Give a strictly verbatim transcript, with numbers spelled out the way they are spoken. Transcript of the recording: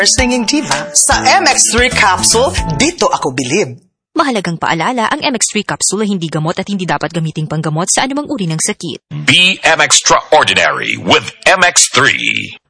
Singing diva, sa M X three capsule, dito ako bilib. Mahalagang paalala, ang M X three capsule ay hindi gamot at hindi dapat gamiting panggamot sa anumang uri ng sakit. Be M Extraordinary with M X three.